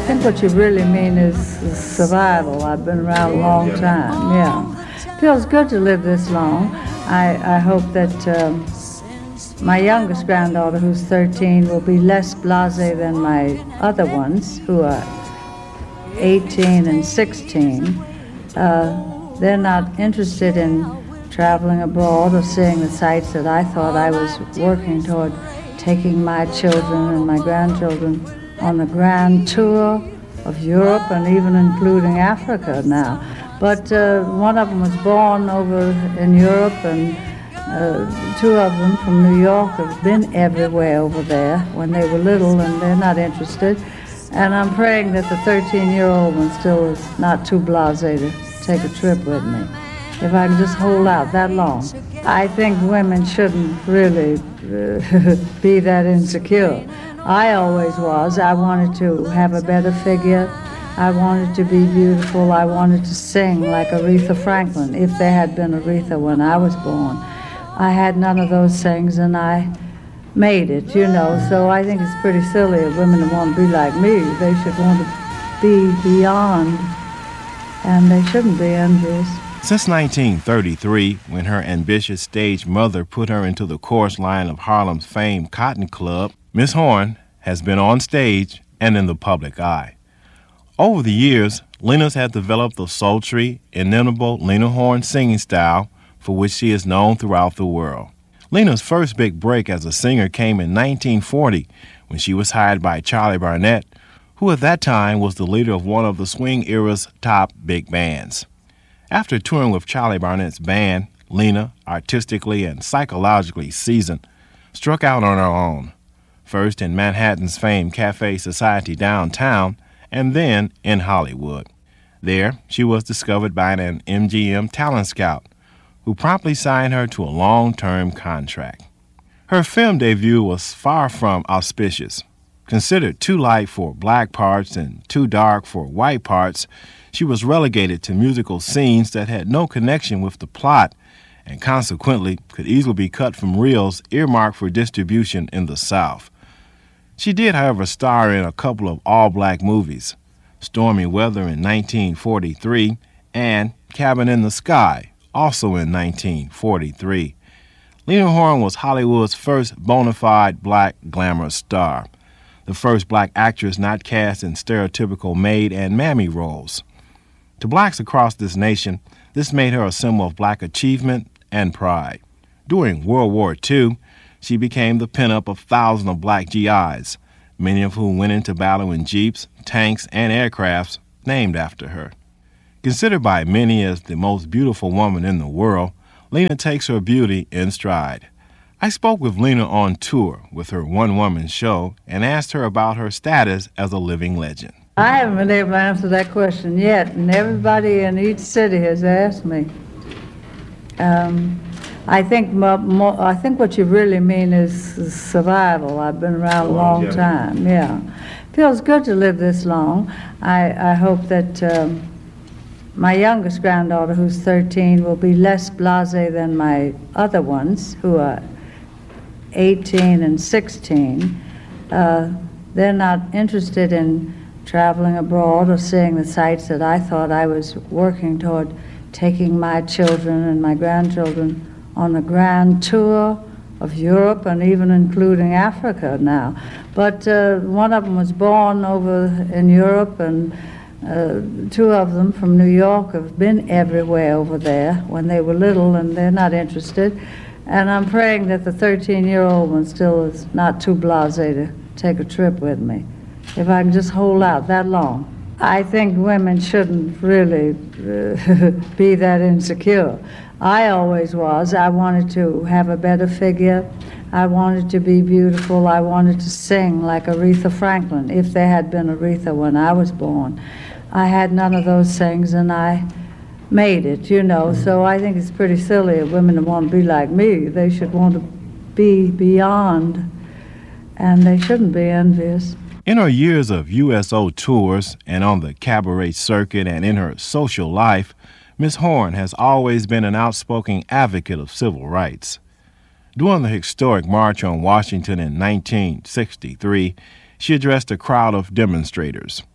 think what you really mean is survival. I've been around a long time, yeah. Feels good to live this long. I hope that my youngest granddaughter, who's 13, will be less blasé than my other ones, who are 18 and 16. They're not interested in traveling abroad or seeing the sights that I thought I was working toward taking my children and my grandchildren on a grand tour of Europe and even including Africa now. But one of them was born over in Europe, and two of them from New York have been everywhere over there when they were little, and they're not interested. And I'm praying that the 13-year-old one still is not too blasé to take a trip with me. If I can just hold out that long. I think women shouldn't really be that insecure. I always was. I wanted to have a better figure. I wanted to be beautiful. I wanted to sing like Aretha Franklin, if there had been Aretha when I was born. I had none of those things, and I made it, you know. So I think it's pretty silly of women to want to be like me. They should want to be beyond, and they shouldn't be envious. Since 1933, when her ambitious stage mother put her into the chorus line of Harlem's famed Cotton Club, Miss Horne has been on stage and in the public eye. Over the years, Lena's had developed the sultry, inimitable Lena Horne singing style for which she is known throughout the world. Lena's first big break as a singer came in 1940 when she was hired by Charlie Barnett, who at that time was the leader of one of the swing era's top big bands. After touring with Charlie Barnett's band, Lena, artistically and psychologically seasoned, struck out on her own, first in Manhattan's famed Cafe Society downtown, and then in Hollywood. There, she was discovered by an MGM talent scout, who promptly signed her to a long-term contract. Her film debut was far from auspicious. Considered too light for black parts and too dark for white parts, she was relegated to musical scenes that had no connection with the plot and consequently could easily be cut from reels earmarked for distribution in the South. She did, however, star in a couple of all-black movies, Stormy Weather in 1943 and Cabin in the Sky, also in 1943. Lena Horne was Hollywood's first bona fide black glamour star, the first black actress not cast in stereotypical maid and mammy roles. To blacks across this nation, this made her a symbol of black achievement and pride. During World War II, she became the pinup of thousands of black GIs, many of whom went into battle in jeeps, tanks, and aircrafts named after her. Considered by many as the most beautiful woman in the world, Lena takes her beauty in stride. I spoke with Lena on tour with her one-woman show and asked her about her status as a living legend. I haven't been able to answer that question yet, and everybody in each city has asked me. I think what you really mean is survival. I've been around a long time, yeah. Feels good to live this long. I hope that my youngest granddaughter, who's 13, will be less blasé than my other ones, who are 18 and 16. They're not interested in traveling abroad or seeing the sights that I thought I was working toward taking my children and my grandchildren on a grand tour of Europe and even including Africa now. But one of them was born over in Europe, and two of them from New York have been everywhere over there when they were little, and they're not interested. And I'm praying that the 13-year-old one still is not too blasé to take a trip with me. If I can just hold out that long. I think women shouldn't really be that insecure. I always was. I wanted to have a better figure. I wanted to be beautiful. I wanted to sing like Aretha Franklin, if there had been Aretha when I was born. I had none of those things, and I made it, you know. So I think it's pretty silly of women to want to be like me. They should want to be beyond, and they shouldn't be envious. In her years of USO tours and on the cabaret circuit and in her social life, Miss Horne has always been an outspoken advocate of civil rights. During the historic March on Washington in 1963, she addressed a crowd of demonstrators.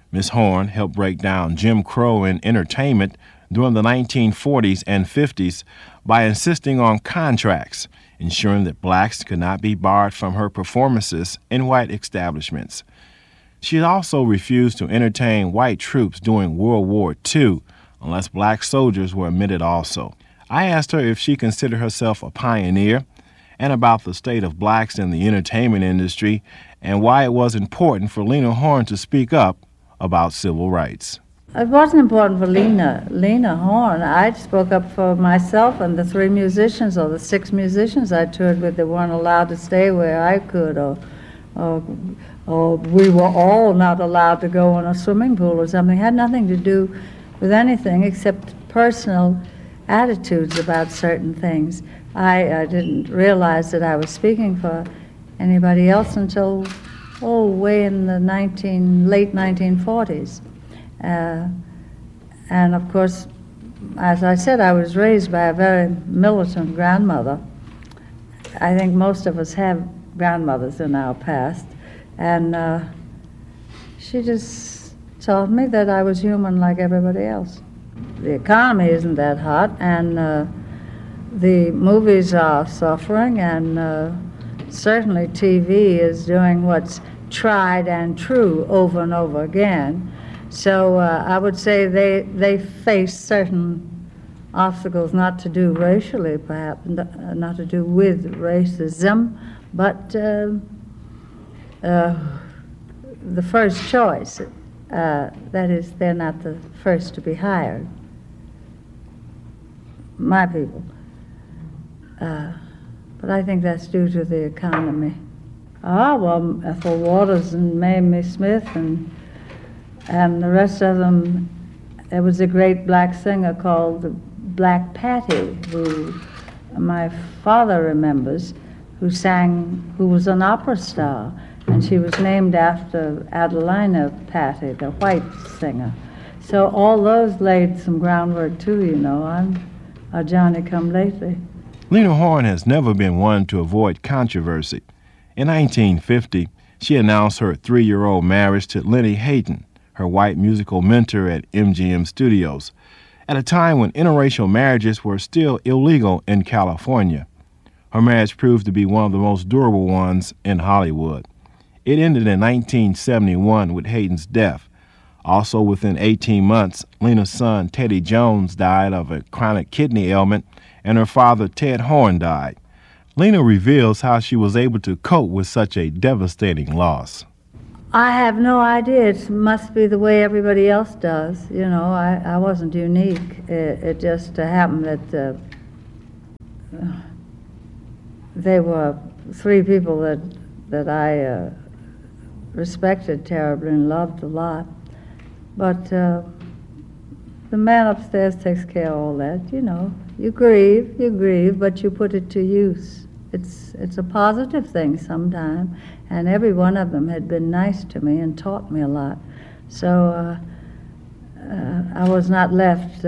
Miss Horn helped break down Jim Crow in entertainment during the 1940s and 50s by insisting on contracts, ensuring that blacks could not be barred from her performances in white establishments. She also refused to entertain white troops during World War II unless black soldiers were admitted also. I asked her if she considered herself a pioneer and about the state of blacks in the entertainment industry and why it was important for Lena Horne to speak up about civil rights. It wasn't important for Lena Horne. I spoke up for myself and the 3 musicians or the 6 musicians I toured with that weren't allowed to stay where I could, or we were all not allowed to go in a swimming pool or something. It had nothing to do with anything except personal attitudes about certain things. I didn't realize that I was speaking for anybody else until way in the late 1940s. And of course, as I said, I was raised by a very militant grandmother. I think most of us have grandmothers in our past. And she just told me that I was human like everybody else. The economy isn't that hot, and the movies are suffering, and certainly TV is doing what's tried and true over and over again. So I would say they face certain obstacles, not to do racially, perhaps, not to do with racism, but the first choice. That is, they're not the first to be hired. My people. But I think that's due to the economy. Well, Ethel Waters and Mamie Smith and the rest of them. There was a great black singer called Black Patty, who my father remembers, who was an opera star, and she was named after Adelina Patty, the white singer. So all those laid some groundwork too, you know. I'm a Johnny-come-lately. Lena Horne has never been one to avoid controversy. In 1950, she announced her 3-year-old marriage to Lenny Hayden, her white musical mentor at MGM Studios, at a time when interracial marriages were still illegal in California. Her marriage proved to be one of the most durable ones in Hollywood. It ended in 1971 with Hayden's death. Also within 18 months, Lena's son Teddy Jones died of a chronic kidney ailment, and her father Ted Horne died. Lena reveals how she was able to cope with such a devastating loss. I have no idea. It must be the way everybody else does. You know, I wasn't unique. It just happened that they were 3 people that I respected terribly and loved a lot. But the man upstairs takes care of all that, you know. You grieve, but you put it to use. It's a positive thing sometime, and every one of them had been nice to me and taught me a lot. So I was not left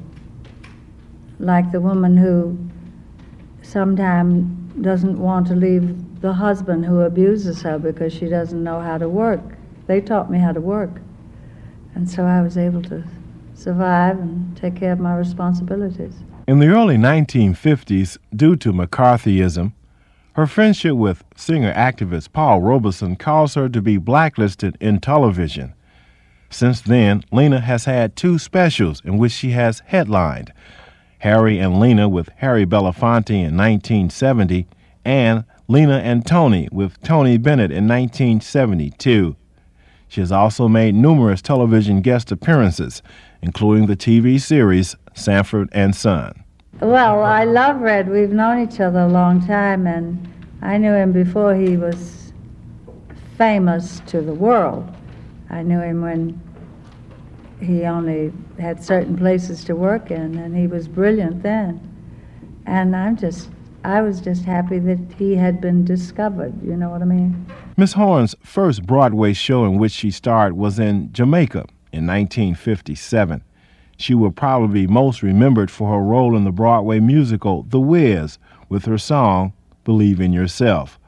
like the woman who sometimes doesn't want to leave the husband who abuses her because she doesn't know how to work. They taught me how to work, and so I was able to survive and take care of my responsibilities. In the early 1950s, due to McCarthyism, her friendship with singer-activist Paul Robeson caused her to be blacklisted in television. Since then, Lena has had 2 specials in which she has headlined: Harry and Lena with Harry Belafonte in 1970 and Lena and Tony with Tony Bennett in 1972. She has also made numerous television guest appearances, including the TV series Sanford and Son. Well, I love Red. We've known each other a long time, and I knew him before he was famous to the world. I knew him when he only had certain places to work in, and he was brilliant then. And I was just happy that he had been discovered, you know what I mean? Miss Horne's first Broadway show in which she starred was in Jamaica in 1957. She will probably be most remembered for her role in the Broadway musical The Wiz with her song, Believe in Yourself.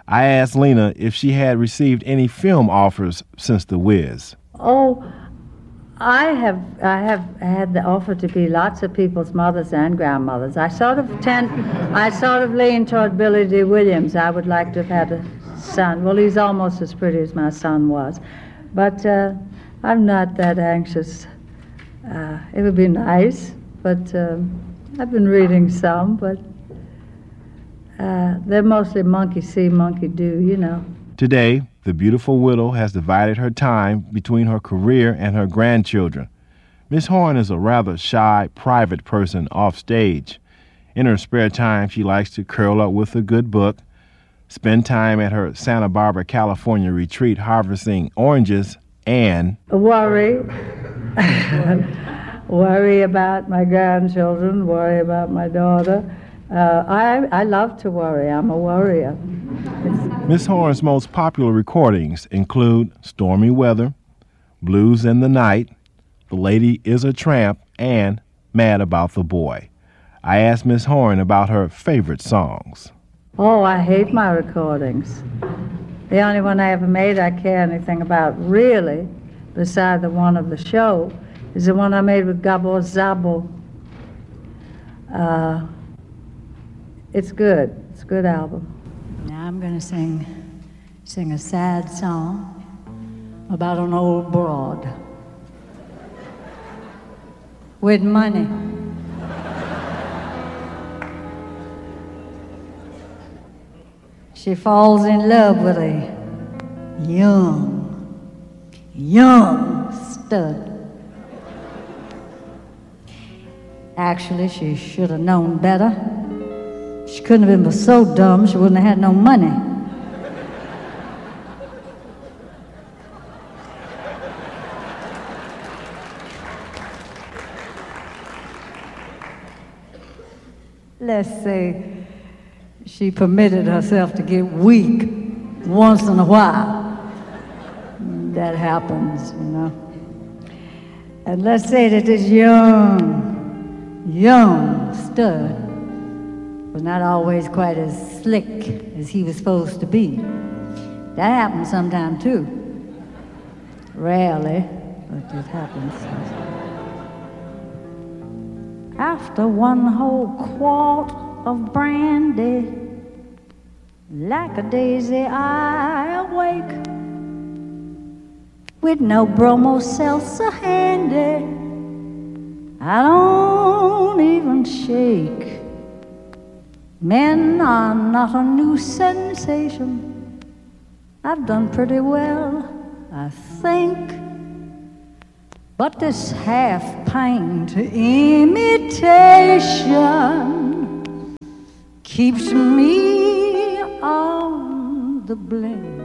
I asked Lena if she had received any film offers since The Wiz. Oh, I have had the offer to be lots of people's mothers and grandmothers. I sort of lean toward Billy D. Williams. I would like to have had a son. Well, he's almost as pretty as my son was. But I'm not that anxious. It would be nice, but I've been reading some, but they're mostly monkey see, monkey do, you know. Today, the beautiful widow has divided her time between her career and her grandchildren. Miss Horn is a rather shy, private person off stage. In her spare time, she likes to curl up with a good book, spend time at her Santa Barbara, California retreat harvesting oranges, and worry. Worry about my grandchildren, worry about my daughter. I love to worry. I'm a worrier. Miss Horn's most popular recordings include Stormy Weather, Blues in the Night, The Lady is a Tramp, and Mad About the Boy. I asked Miss Horn about her favorite songs. Oh, I hate my recordings. The only one I ever made I care anything about, really, beside the one of the show, is the one I made with Gabor Szabo. It's good. It's a good album. Now I'm going to sing a sad song about an old broad with money. She falls in love with a young stud. Actually, she should have known better. She couldn't have been so dumb she wouldn't have had no money. Let's say she permitted herself to get weak once in a while. That happens, you know. And let's say that this young stud was not always quite as slick as he was supposed to be. That happens sometime too. Rarely, but it happens. After one whole quart of brandy, like a daisy I awake, with no bromo seltzer handy, I don't even shake. Men are not a new sensation. I've done pretty well, I think. But this half-pint imitation keeps me on the blink.